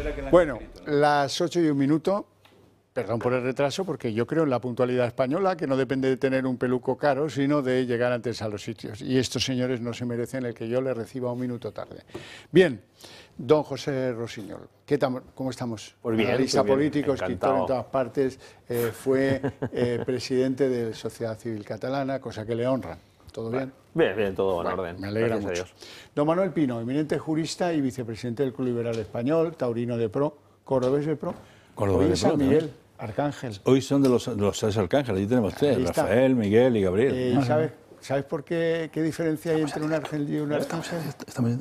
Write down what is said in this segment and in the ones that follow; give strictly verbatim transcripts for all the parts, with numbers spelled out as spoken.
Bueno, las ocho y un minuto, perdón por el retraso, porque yo creo en la puntualidad española, que no depende de tener un peluco caro, sino de llegar antes a los sitios. Y estos señores no se merecen el que yo les reciba un minuto tarde. Bien, don José Rosiñol, ¿qué tal, ¿cómo estamos? Pues bien, analista bien, político, encantado. escritor en todas partes, eh, fue eh, presidente de Sociedad Civil Catalana, cosa que le honra. ¿Todo bien? Bien, bien, todo en Bueno, orden. me alegra Gracias mucho. a Dios. Don Manuel Pino, eminente jurista y vicepresidente del Club Liberal Español, taurino de Pro, cordobés de Pro. Cordobés Hoy de es San Pro, ¿no? Miguel, Arcángel. Hoy son de los, de los tres arcángeles, allí tenemos tres, Ahí está. Rafael, Miguel y Gabriel. Eh, Ah, ¿sabes, ¿Sabes por qué, qué diferencia hay entre un ángel y un arcángel? está muy-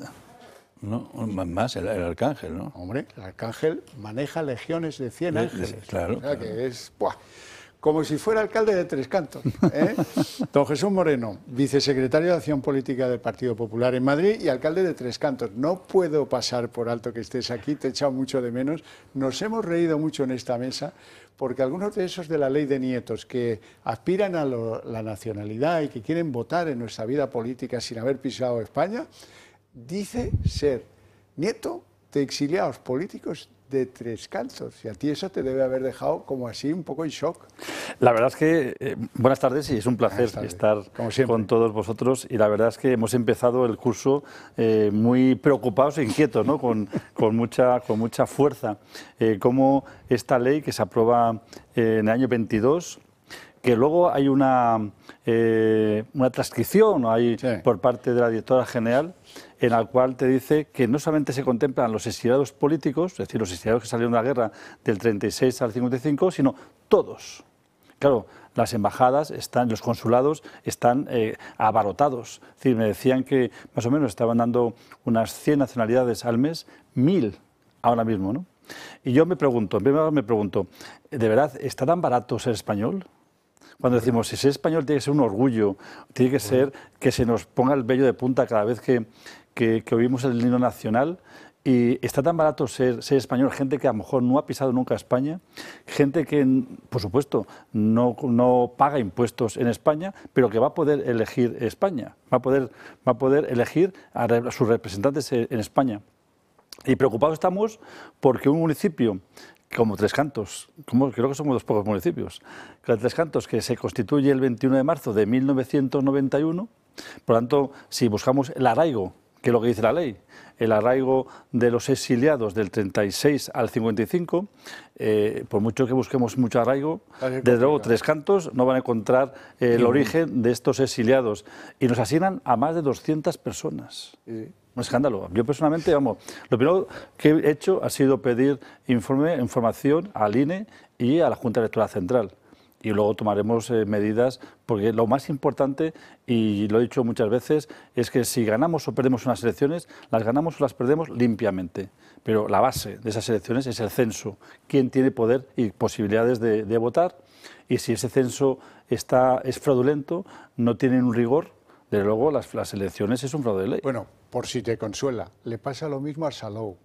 no, más, más el, el arcángel, ¿no? Hombre, el arcángel maneja legiones de cien De- de- ángeles. claro, O sea, claro. que es ¡buah! Como si fuera alcalde de Tres Cantos. ¿eh? Don Jesús Moreno, vicesecretario de Acción Política del Partido Popular en Madrid y alcalde de Tres Cantos. No puedo pasar por alto que estés aquí, te he echado mucho de menos. Nos hemos reído mucho en esta mesa porque algunos de esos de la ley de nietos que aspiran a lo- la nacionalidad y que quieren votar en nuestra vida política sin haber pisado España, dice ser nieto de exiliados políticos de Tres Cantos. Y a ti eso te debe haber dejado como así un poco en shock. La verdad es que, eh, buenas tardes y es un placer Buenas tardes, estar como siempre. con todos vosotros y la verdad es que hemos empezado el curso eh, muy preocupados e inquietos, ¿no? con, con, mucha, con mucha fuerza. Eh, como esta ley que se aprueba eh, en el año veintidós, que luego hay una, eh, una transcripción ¿no? hay Sí. por parte de la directora general en la cual te dice que no solamente se contemplan los exiliados políticos, es decir, los exiliados que salieron de la guerra del treinta y seis al cincuenta y cinco, sino todos. Claro, las embajadas están, los consulados están eh, abarrotados. Es decir, me decían que más o menos estaban dando unas cien nacionalidades al mes, mil ahora mismo, ¿no? Y yo me pregunto, en primer lugar me pregunto, ¿de verdad está tan barato ser español? Cuando decimos, si ser español tiene que ser un orgullo, tiene que ser que se nos ponga el vello de punta cada vez que, que, que oímos el himno nacional, y está tan barato ser, ser español, gente que a lo mejor no ha pisado nunca España, gente que, por supuesto, no, no paga impuestos en España, pero que va a poder elegir España, va a poder, va a poder elegir a, re- a sus representantes en en España. Y preocupados estamos porque un municipio como Tres Cantos, como, creo que somos los pocos municipios, que Tres Cantos, que se constituye el veintiuno de marzo de mil novecientos noventa y uno, por lo tanto, si buscamos el arraigo, que es lo que dice la ley, el arraigo de los exiliados del treinta y seis al cincuenta y cinco, eh, por mucho que busquemos mucho arraigo, Parece desde luego complicado. Tres Cantos no van a encontrar eh, el origen de estos exiliados, y nos asignan a más de doscientas personas. Sí. Un escándalo. Yo personalmente, vamos, lo primero que he hecho ha sido pedir informe, información al I N E y a la Junta Electoral Central. Y luego tomaremos eh, medidas, porque lo más importante, y lo he dicho muchas veces, es que si ganamos o perdemos unas elecciones, las ganamos o las perdemos limpiamente. Pero la base de esas elecciones es el censo. ¿Quién tiene poder y posibilidades de, de votar? Y si ese censo está, es fraudulento, no tiene un rigor, desde luego las, las elecciones es un fraude de ley. Bueno, por si te consuela, le pasa lo mismo a Salou.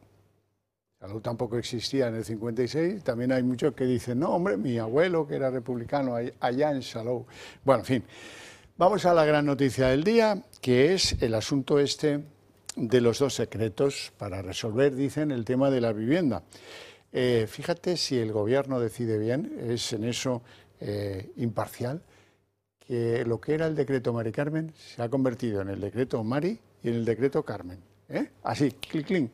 Salou tampoco existía en el cincuenta y seis, también hay muchos que dicen, no, hombre, mi abuelo que era republicano all- allá en Salou. Bueno, en fin, vamos a la gran noticia del día, que es el asunto este de los dos secretos para resolver, dicen, el tema de la vivienda. Eh, fíjate si el gobierno decide bien, es en eso eh, imparcial, que lo que era el decreto Mari Carmen se ha convertido en el decreto Mari y en el decreto Carmen. ¿eh? Así, clic, clic.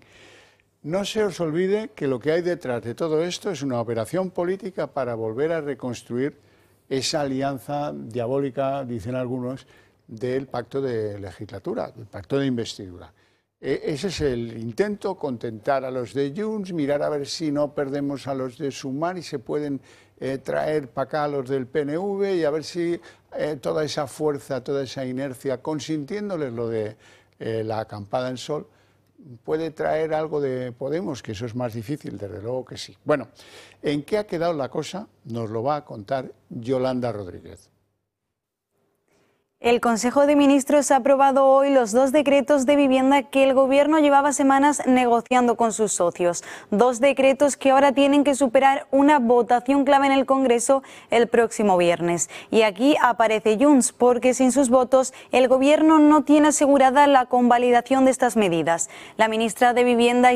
No se os olvide que lo que hay detrás de todo esto es una operación política para volver a reconstruir esa alianza diabólica, dicen algunos, del pacto de legislatura, del pacto de investidura. E- ese es el intento, contentar a los de Junts, mirar a ver si no perdemos a los de Sumar y se pueden eh, traer para acá a los del P N V y a ver si eh, toda esa fuerza, toda esa inercia, consintiéndoles lo de eh, la acampada en sol, puede traer algo de Podemos, que eso es más difícil, desde luego que sí. Bueno, ¿en qué ha quedado la cosa? Nos lo va a contar Yolanda Rodríguez. El Consejo de Ministros ha aprobado hoy los dos decretos de vivienda que el Gobierno llevaba semanas negociando con sus socios. Dos decretos que ahora tienen que superar una votación clave en el Congreso el próximo viernes. Y aquí aparece Junts, porque sin sus votos el Gobierno no tiene asegurada la convalidación de estas medidas. La ministra de Vivienda